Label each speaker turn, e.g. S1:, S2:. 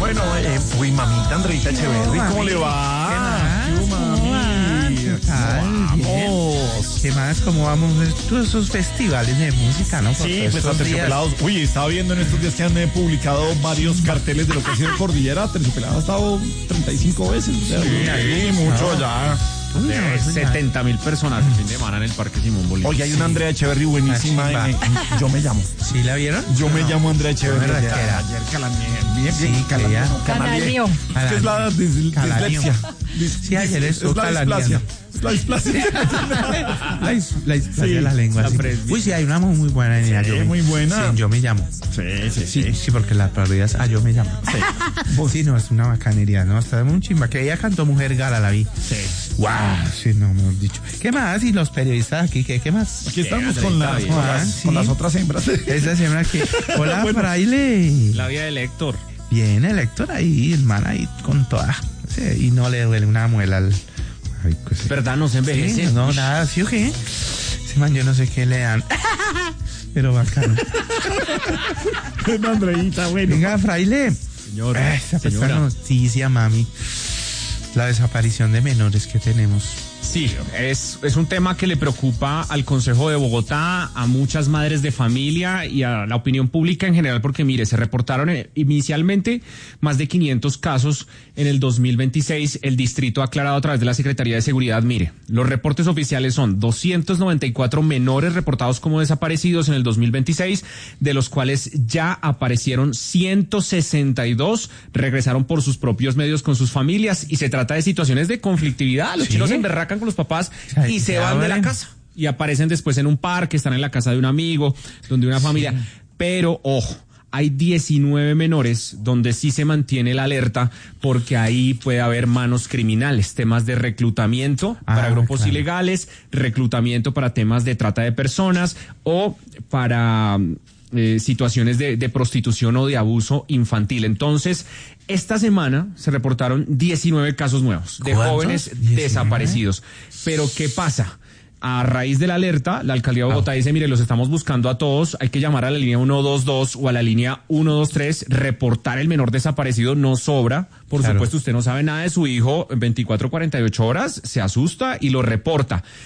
S1: Bueno, uy, mamita Andreita Echeverri, ¿cómo le va?
S2: Vamos. ¿Qué más? ¿Cómo vamos? Todos esos festivales de música, ¿no?
S1: Sí, pues Aterciopelados. Uy, estaba viendo en estos días que han publicado varios carteles de lo que ha sido Cordillera. Aterciopelados ha estado 35 veces. O sea, sí, mucho ya.
S3: 70.000 personas el fin de semana en el Parque Simón Bolívar.
S1: Oye, hay una Andrea Echeverri buenísima. Yo me llamo.
S2: ¿Sí la vieron?
S1: Yo me llamo Andrea Echeverri.
S2: ¿Verdad que era?
S1: Ayer calaneé.
S2: Sí,
S1: Canalió. Es que es la dislexia.
S2: Sí, ayer estuvo calaneando.
S1: La displasia.
S2: La displasia de la lengua. Sí. Uy, sí, hay una muy buena niña.
S1: Sí, muy buena.
S2: Sí, yo me llamo. Sí, porque la parodia es yo me llamo. Sí, no, es una bacanería, ¿no? Está muy chimba. Que ella cantó Mujer Gala, la vi.
S1: Sí.
S2: Wow, sí, no, mejor dicho. ¿Qué más? ¿Y los periodistas aquí? ¿Qué más?
S1: Aquí estamos con las otras hembras.
S2: Esa hembra que... Hola, bueno, Fraile.
S3: La vida del Héctor.
S2: Bien, el Héctor ahí, el man ahí con toda. Sí, y no le duele una muela al... Ay, pues,
S3: ¿verdad? No se envejece.
S2: Sí, no, nada, ¿sí o qué? Ese man, yo no sé qué le dan. Pero bacano.
S1: Andreita, bueno.
S2: Venga, Fraile.
S3: Señor,
S2: esta noticia, mami. La desaparición de menores que tenemos.
S3: Sí, es un tema que le preocupa al Consejo de Bogotá, a muchas madres de familia y a la opinión pública en general, porque mire, se reportaron inicialmente más de 500 casos en el 2026. El distrito ha aclarado a través de la Secretaría de Seguridad, mire, los reportes oficiales son 294 menores reportados como desaparecidos en el 2026, de los cuales ya aparecieron 162, regresaron por sus propios medios con sus familias y se trata de situaciones de conflictividad. Los chinos se emberracan con los papás y se van de la casa y aparecen después en un parque, están en la casa de un amigo, donde una familia, pero ojo, hay 19 menores donde sí se mantiene la alerta porque ahí puede haber manos criminales, temas de reclutamiento para grupos ilegales, reclutamiento para temas de trata de personas o para situaciones de prostitución o de abuso infantil. Entonces, esta semana se reportaron 19 casos nuevos de jóvenes desaparecidos. Pero ¿qué pasa? A raíz de la alerta, la alcaldía de Bogotá dice, mire, los estamos buscando a todos, hay que llamar a la línea 122 o a la línea 123, reportar el menor desaparecido no sobra. Por supuesto, usted no sabe nada de su hijo en 24, 48 horas, se asusta y lo reporta.